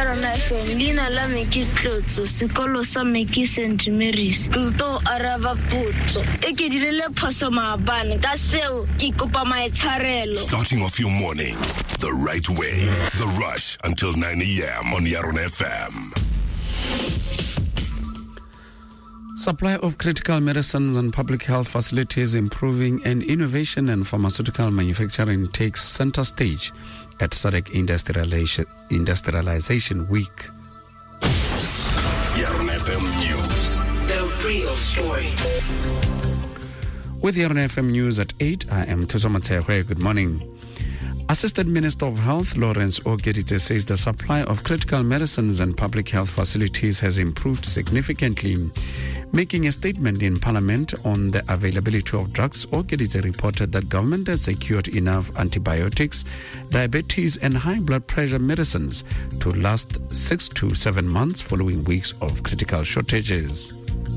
ya rona FM leina la me ke Tlotso sekolo sa me ke St Mary's ke to araba potso e ke direle phoso maabane ka seo ke kopa maitshwarelo. Starting off your morning the right way. The Rush until 9 a.m. on Yarona FM. Supply of critical medicines and public health facilities improving, and innovation and pharmaceutical manufacturing takes center stage at SADC Industrialization Week. Yarona FM News. The real story. With Yarona FM News at 8, I am Thuso Matshekwe. Good morning. Assistant Minister of Health Lawrence Okedite says the supply of critical medicines and public health facilities has improved significantly. Making a statement in Parliament on the availability of drugs, Okedite reported that government has secured enough antibiotics, diabetes and high blood pressure medicines to last 6 to 7 months following weeks of critical shortages.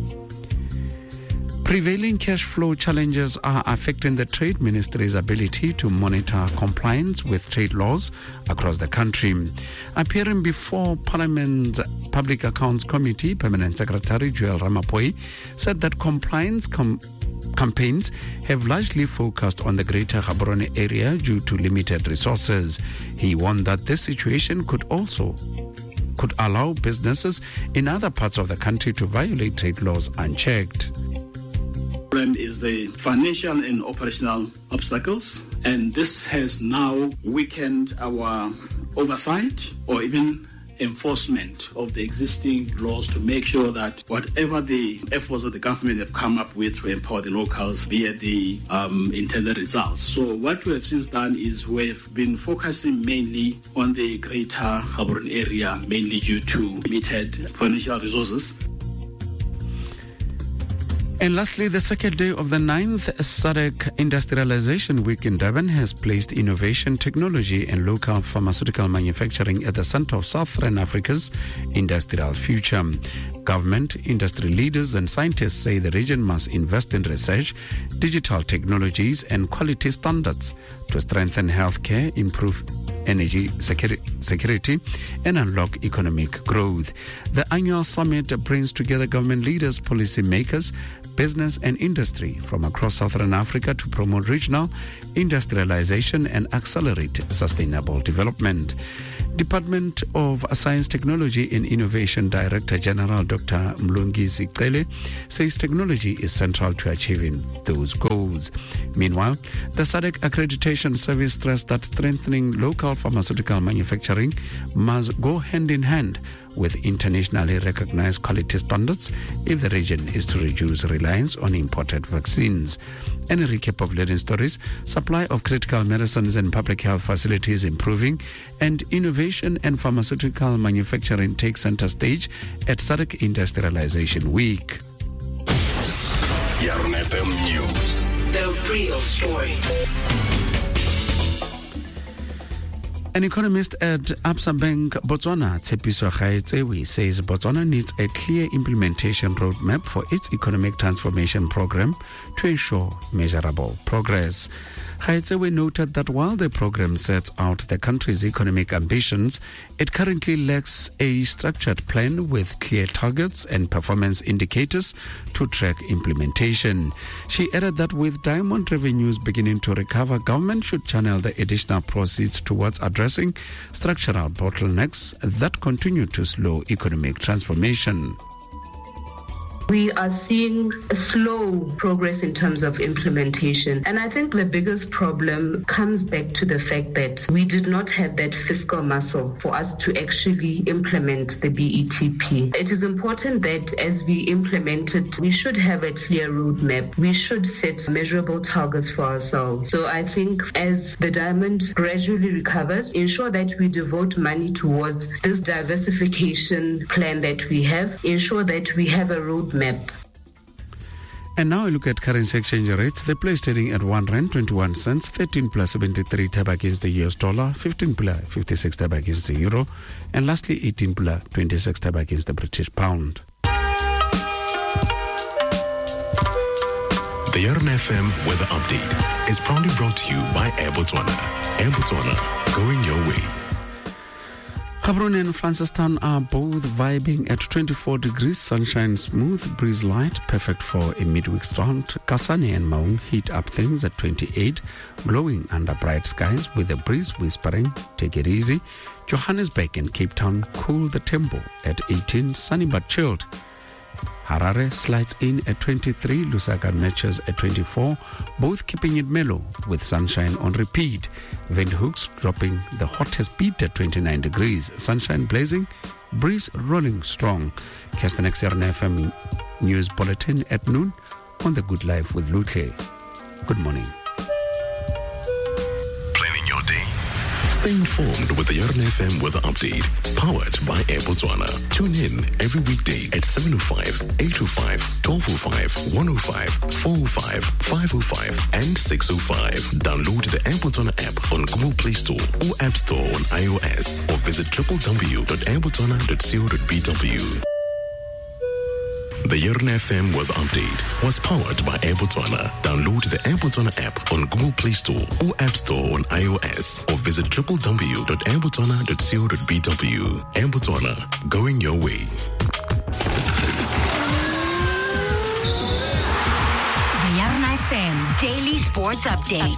Prevailing cash flow challenges are affecting the Trade Ministry's ability to monitor compliance with trade laws across the country. Appearing before Parliament's Public Accounts Committee, Permanent Secretary Joel Ramaphosa said that compliance campaigns have largely focused on the Greater Gaborone area due to limited resources. He warned that this situation could allow businesses in other parts of the country to violate trade laws unchecked. Is the financial and operational obstacles, and this has now weakened our oversight or even enforcement of the existing laws to make sure that whatever the efforts that the government have come up with to empower the locals be at the intended results. So what we have since done is we've been focusing mainly on the Greater Gaborone area, mainly due to limited financial resources. And lastly, the second day of the 9th SADC Industrialization Week in Durban has placed innovation, technology and local pharmaceutical manufacturing at the center of Southern Africa's industrial future. Government, industry leaders and scientists say the region must invest in research, digital technologies and quality standards to strengthen healthcare, improve energy security and unlock economic growth. The annual summit brings together government leaders, policy makers, business and industry from across Southern Africa to promote regional industrialization and accelerate sustainable development. Department of Science, Technology and Innovation Director General Dr. Mlungisi Cele says technology is central to achieving those goals. Meanwhile, the SADC Accreditation Service stressed that strengthening local pharmaceutical manufacturing must go hand in hand with internationally recognized quality standards if the region is to reduce reliance on imported vaccines. And a recap of leading stories: supply of critical medicines and public health facilities improving, and innovation and pharmaceutical manufacturing take center stage at SADC Industrialization Week. Yarona FM News. The real story. An economist at Absa Bank Botswana, Tshepiso Gaetsewe, says Botswana needs a clear implementation roadmap for its economic transformation program to ensure measurable progress. Gaetsewe noted that while the program sets out the country's economic ambitions, it currently lacks a structured plan with clear targets and performance indicators to track implementation. She added that with diamond revenues beginning to recover, government should channel the additional proceeds towards addressing structural bottlenecks that continue to slow economic transformation. We are seeing a slow progress in terms of implementation. And I think the biggest problem comes back to the fact that we did not have that fiscal muscle for us to actually implement the BETP. It is important that as we implement it, we should have a clear roadmap. We should set measurable targets for ourselves. So I think as the diamond gradually recovers, ensure that we devote money towards this diversification plan that we have, ensure that we have a roadmap. And now I look at currency exchange rates. The place trading at R1.21, 13 plus 73 tab against the US dollar, 15 plus 56 tab against the euro, and lastly 18 plus 26 tab against the British pound. The Yarona FM weather update is proudly brought to you by Air Botswana. Air Botswana, going your way. Gaborone and Francistown are both vibing at 24 degrees, sunshine smooth, breeze light, perfect for a midweek round. Kasane and Maung heat up things at 28, glowing under bright skies with a breeze whispering, take it easy. Johannesburg and Cape Town cool the tempo at 18, sunny but chilled. Harare slides in at 23, Lusaka matches at 24, both keeping it mellow with sunshine on repeat. Windhoek's dropping the hottest beat at 29 degrees, sunshine blazing, breeze rolling strong. Catch the next RN FM News Bulletin at noon on The Good Life with Lutle. Good morning. Planning your day. Stay informed with the RN FM weather update, powered by Air Botswana. Tune in every weekday at 7:05, 8:05, 12:05, 1:05, 4:05, 5:05, and 6:05. Download the Air Botswana app on Google Play Store or App Store on iOS, or visit www.airbotswana.co.bw. The RN FM weather update was powered by Air Botswana. Download the Air Botswana app on Google Play Store or App Store on iOS, or visit www.airbotswana.co.bw. Air Botswana, going your way. The Yarn FM Daily Sports Update.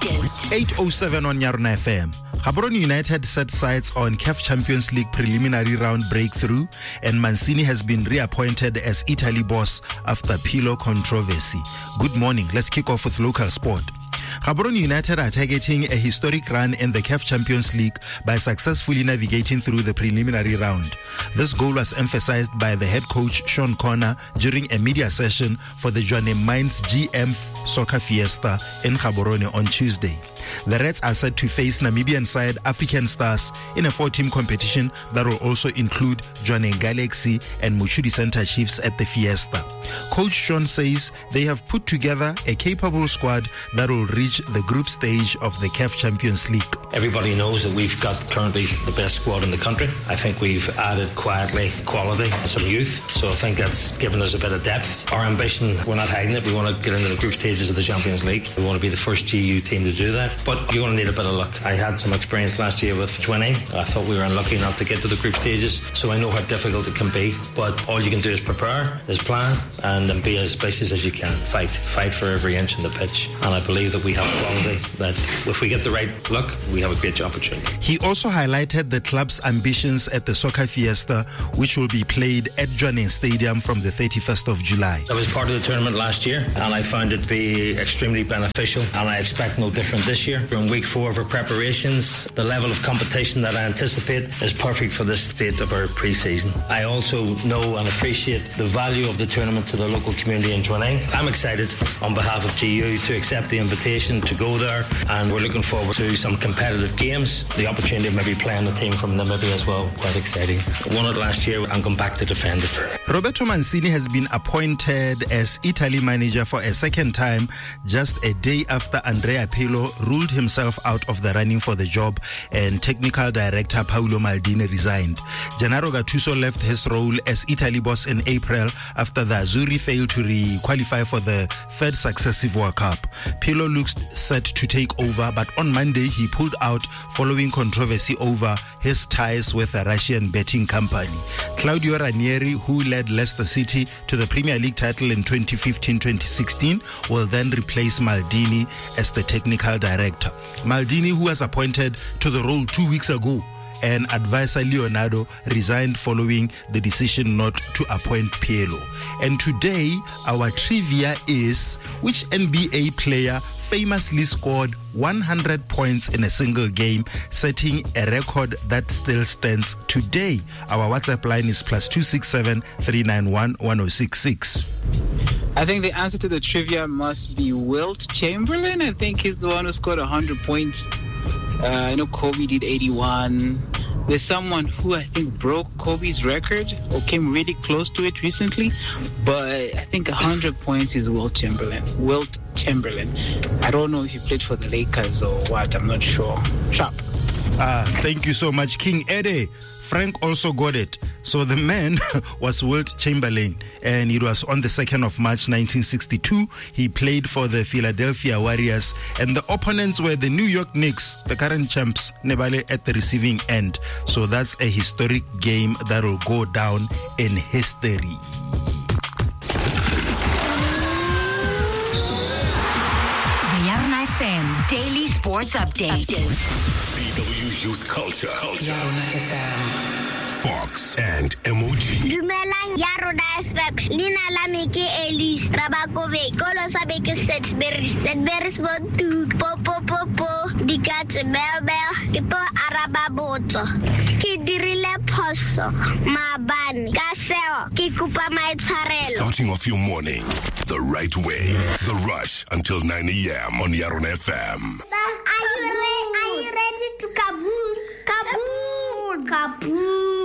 8:07 on Yarn FM. Gaborone United set sights on CAF Champions League preliminary round breakthrough, and Mancini has been reappointed as Italy boss after Pirlo controversy. Good morning. Let's kick off with local sport. Gaborone United are targeting a historic run in the CAF Champions League by successfully navigating through the preliminary round. This goal was emphasized by the head coach Sean Connor during a media session for the Johnny Mines GM Soccer Fiesta in Gaborone on Tuesday. The Reds are set to face Namibian side African Stars in a 4-team competition that will also include Johnny Galaxy and Muchudi Center Chiefs at the Fiesta. Coach Sean says they have put together a capable squad that will reach the group stage of the CAF Champions League. Everybody knows that we've got currently the best squad in the country. I think we've added quietly quality and some youth, so I think that's given us a bit of depth. Our ambition, we're not hiding it, we want to get into the group stages of the Champions League. We want to be the first GU team to do that, but you're going to need a bit of luck. I had some experience last year with Twinning. I thought we were unlucky not to get to the group stages, so I know how difficult it can be, but all you can do is prepare, is plan, and then be as ambitious as you can. Fight for every inch in the pitch, and I believe that we have quality, that if we get the right luck, we have a great opportunity. He also highlighted the club's ambitions at the Soccer Fiesta, which will be played at Johannesburg Stadium from the 31st of July. I was part of the tournament last year, and I found it to be extremely beneficial, and I expect no different this year. We're in week 4 of our preparations. The level of competition that I anticipate is perfect for this state of our pre-season. I also know and appreciate the value of the tournament to the local community in Twinning. I'm excited on behalf of GU to accept the invitation to go there, and we're looking forward to some competitive games. The opportunity of maybe playing a team from Namibia as well, quite exciting. I won it last year, I'm going back to defend it. Roberto Mancini has been appointed as Italy manager for a second time, just a day after Andrea Pirlo ruled himself out of the running for the job and technical director Paolo Maldini resigned. Gennaro Gattuso left his role as Italy boss in April after the Azzurri failed to qualify for the third successive World Cup. Pirlo looks set to take over, but on Monday he pulled out following controversy over his ties with a Russian betting company. Claudio Ranieri, who led Leicester City to the Premier League title in 2015-2016, will then replace Maldini as the technical director. Maldini, who was appointed to the role 2 weeks ago, and advisor Leonardo resigned following the decision not to appoint Pirlo. And today, our trivia is, which NBA player famously scored 100 points in a single game, setting a record that still stands today? Our WhatsApp line is +267 391 1066. I think the answer to the trivia must be Wilt Chamberlain. I think he's the one who scored 100 points. I know Kobe did 81. There's someone who I think broke Kobe's record or came really close to it recently, but I think 100 points is Wilt Chamberlain. I don't know if he played for the Lakers or what, I'm not sure. Sharp. Thank you so much, King Eddie. Frank also got it. So the man was Wilt Chamberlain, and it was on the 2nd of March 1962. He played for the Philadelphia Warriors, and the opponents were the New York Knicks, the current champs, Nebale at the receiving end. So that's a historic game that will go down in history. The Yarna FM Daily Sports Update. BW Youth Culture. Yarna FM. Fox and Emoji. Dumelang Yarona FM. Lina la ke Elise Rabakove. Kolo sabe ke Setberries Montu. Po. Dikatse bel. Kito araba botso. Ke dirile phoso. Maabane. Ka seo ke kopa maitshwarelo. Starting off your morning the right way. The Rush until 9 a.m. on Yarona FM. Are you ready to kaboom? Kaboom.